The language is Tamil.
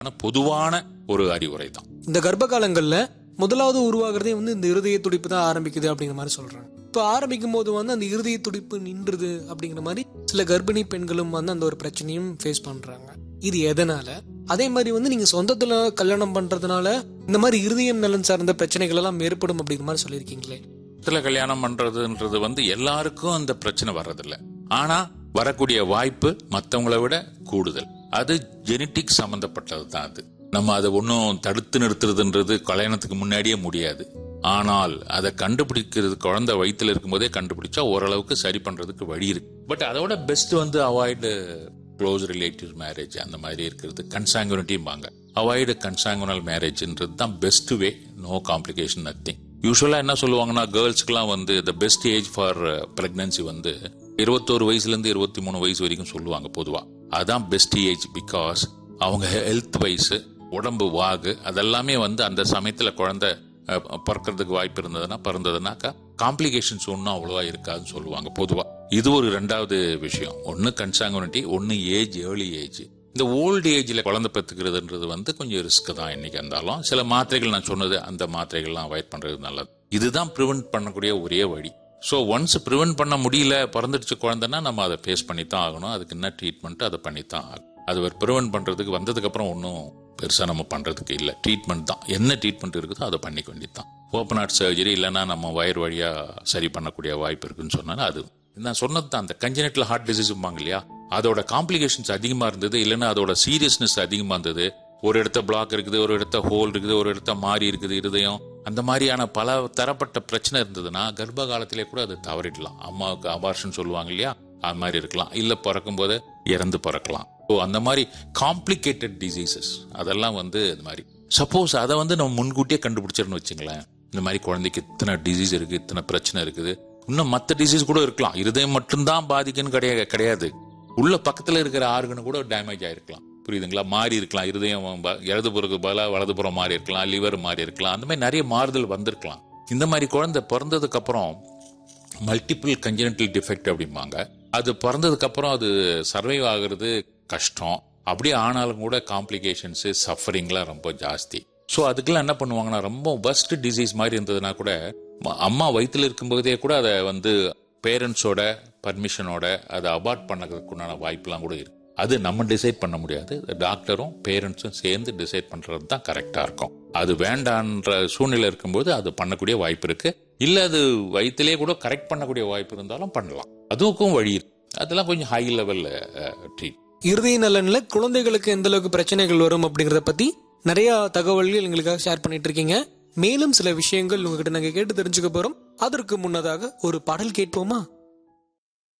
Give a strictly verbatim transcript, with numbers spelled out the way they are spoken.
பொதுவான ஒரு அறிவுரை தான். இந்த கர்ப்ப காலங்கள்ல முதலாவது உருவாகிறதே வந்து இந்த இருதய துடிப்பு தான் ஆரம்பிக்குது அப்படிங்கிற மாதிரி சொல்றாங்க. இப்ப ஆரம்பிக்கும் போது வந்து அந்த இருதய துடிப்பு நின்றுது அப்படிங்கிற மாதிரி சில கர்ப்பிணி பெண்களும் வந்து அந்த ஒரு பிரச்சனையும் ஃபேஸ் பண்றாங்க. இது எதனால? அதே மாதிரி வந்து நீங்க சொந்தத்துல கல்யாணம் பண்றதுனால இந்த மாதிரி இருதயம் நலன் சார்ந்த பிரச்சனைகள் எல்லாம் ஏற்படும் அப்படிங்கிற மாதிரி சொல்லியிருக்கீங்களே. சொந்தத்துல கல்யாணம் பண்றதுன்றது வந்து எல்லாருக்கும் அந்த பிரச்சனை வர்றதில்ல. ஆனா வரக்கூடிய வாய்ப்பு மற்றவங்களை விட கூடுதல். அது ஜெனட்டிக் சம்பந்தப்பட்டது தான். அது நம்ம அதை ஒன்னும் தடுத்து நிறுத்துறதுன்றது கல்யாணத்துக்கு முன்னாடியே முடியாது. ஆனால் அதை கண்டுபிடிக்கிறது குழந்தை வயிற்றுல இருக்கும் போதே கண்டுபிடிச்சா ஓரளவுக்கு சரி பண்றதுக்கு வழி இருக்கு. பட் அதோட பெஸ்ட் வந்து அவாய்டு க்ளோஸ் ரிலேட்டிவ் மேரேஜ், அந்த மாதிரி இருக்கிறது. கன்சாங்குனிட்டிம்பாங்க. அவாய்டு கன்சாங்குனல் மேரேஜ்ன்றது தான் best way. No complication, nothing. யூஸ்வலா என்ன சொல்லுவாங்கன்னா, கேர்ள்ஸ்க்குலாம் வந்து the best age for pregnancy வந்து இருபத்தோரு வயசுல இருந்து இருபத்தி மூணு வயசு வரைக்கும் சொல்லுவாங்க பொதுவா. அதான் பெஸ்ட் ஏஜ். பிகாஸ் அவங்க ஹெல்த் வைஸ், உடம்பு வாகு அதெல்லாமே வந்து அந்த சமயத்துல குழந்தை பிறக்கிறதுக்கு வாய்ப்பு இருந்ததுன்னா பிறந்ததுனாக்கா காம்ப்ளிகேஷன்ஸ் ஒன்னும் அவ்வளவா இருக்காதுன்னு சொல்லுவாங்க பொதுவா. இது ஒரு ரெண்டாவது விஷயம். ஒன்னு கன்சாங்குனிட்டி, ஒன்னு ஏஜ், ஏர்லி ஏஜ். இந்த ஓல்டு ஏஜ்ல குழந்தை பெற்றுக்கிறதுன்றது வந்து கொஞ்சம் ரிஸ்க் தான். என்னைக்கு இருந்தாலும் சில மாத்திரைகள் நான் சொன்னது, அந்த மாத்திரைகள்லாம் அவாய்ட் பண்றது நல்லது. இதுதான் ப்ரிவென்ட் பண்ணக்கூடிய ஒரே வழி. ஸோ ஒன்ஸ் ப்ரிவென்ட் பண்ண முடியல, பிறந்துடுச்சு குழந்தைன்னா நம்ம அதை ஃபேஸ் பண்ணித்தான் ஆகணும். அதுக்கு என்ன ட்ரீட்மெண்ட் அதை பண்ணித்தான் ஆகணும். அது ஒரு ப்ரிவென்ட் பண்றதுக்கு வந்ததுக்கு அப்புறம் ஒன்றும் பெருசா நம்ம பண்றதுக்கு இல்லை. ட்ரீட்மெண்ட் தான். என்ன ட்ரீட்மெண்ட் இருக்குதோ அதை பண்ணிக்க வேண்டியதுதான். ஓப்பன் ஹார்ட் சர்ஜரி இல்லைன்னா நம்ம வயிறு வழியா சரி பண்ணக்கூடிய வாய்ப்பு இருக்குன்னு சொன்னாலும் அது நான் சொன்னது தான். அந்த கன்ஜெனிட்டல் ஹார்ட் டிசீஸ்பாங்க இல்லையா, அதோட காம்ப்ளிகேஷன்ஸ் அதிகமா இருந்தது, இல்லைன்னா அதோட சீரியஸ்னஸ் அதிகமா இருந்தது. ஒரு இடத்த பிளாக் இருக்குது, ஒரு இடத்த ஹோல் இருக்குது, ஒரு இடத்த மாறி இருக்குது இருதயம். அந்த மாதிரியான பல தரப்பட்ட பிரச்சனை இருந்ததுன்னா கர்ப்ப காலத்திலே கூட அது தவறிடலாம். அம்மாவுக்கு அபார்ஷன் சொல்லுவாங்க இல்லையா, அது மாதிரி இருக்கலாம். இல்ல பிறக்கும் போது இறந்து பிறக்கலாம். ஸோ அந்த மாதிரி காம்ப்ளிகேட்டட் டிசீசஸ் அதெல்லாம் வந்து இந்த மாதிரி சப்போஸ் அதை வந்து நம்ம முன்கூட்டியே கண்டுபிடிச்சிருன்னு வச்சுங்களேன், இந்த மாதிரி குழந்தைக்கு இத்தனை டிசீஸ் இருக்கு, இத்தனை பிரச்சனை இருக்குது, இன்னும் மற்ற டிசீஸ் கூட இருக்கலாம். இருதயம் மட்டும்தான் பாதிக்குன்னு கிடையாது கிடையாது உள்ள பக்கத்துல இருக்கிற ஆர்கன் கூட டேமேஜ் ஆயிருக்கலாம். புரியுதுங்களா? மாறி இருக்கலாம். இருதயம் இடதுபுறத்துக்கு பதிலாக வலதுபுறம் மாறி இருக்கலாம், லிவர் மாறி இருக்கலாம். அந்த மாதிரி நிறைய மாறுதல் வந்திருக்கலாம். இந்த மாதிரி குழந்தை பிறந்ததுக்கு அப்புறம் மல்டிபிள் கன்ஜெனிட்டல் டிஃபெக்ட் அப்படிம்பாங்க. அது பிறந்ததுக்கு அப்புறம் அது சர்வைவ் ஆகுறது கஷ்டம். அப்படியே ஆனாலும் கூட காம்ப்ளிகேஷன்ஸ், சஃபரிங்லாம் ரொம்ப ஜாஸ்தி. ஸோ அதுக்கெல்லாம் என்ன பண்ணுவாங்கன்னா, ரொம்ப வர்ஸ்ட் டிசீஸ் மாதிரி இருந்ததுன்னா கூட அம்மா வயிற்றுல இருக்கும்போதே கூட அதை வந்து பேரண்ட்ஸோட பர்மிஷனோட அதை அபார்ட் பண்ணதுக்குண்டான வாய்ப்புலாம் கூட இருக்கு. அது நம்ம டிசைட் பண்ண முடியாது. டாக்டரும் பேரண்ட்ஸும் சேர்ந்து டிசைட் பண்றது தான் கரெக்டா இருக்கும். அது வேண்டான்ற சூழ்நிலை இருக்கும்போது அது பண்ணக்கூடிய வாய்ப்பு இருக்கு. இல்ல அது வயிற்றிலே கூட கரெக்ட் பண்ணக்கூடிய வாய்ப்பு இருந்தாலும் பண்ணலாம். அதுக்கும் வழி இருக்கு. அதெல்லாம் கொஞ்சம் ஹை லெவல் ட்ரீட். இருதய நலன்ல குழந்தைகளுக்கு எந்த அளவுக்கு பிரச்சனைகள் வரும் அப்படிங்கறத பத்தி நிறைய தகவல்கள் எங்களுக்காக ஷேர் பண்ணிட்டு இருக்கீங்க. மேலும் சில விஷயங்கள் உங்ககிட்ட நாங்க கேட்டு தெரிஞ்சுக்க போறோம். அதற்கு முன்னதாக ஒரு பாடல் கேட்போமா?